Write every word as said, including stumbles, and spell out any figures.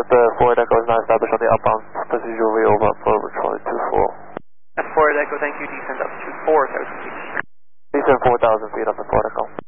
the forward echo is not established on the outbound, proceed over over forward Charlie two four. Forward echo, thank you, descend up to four thousand feet. Descend four thousand feet on the forward echo.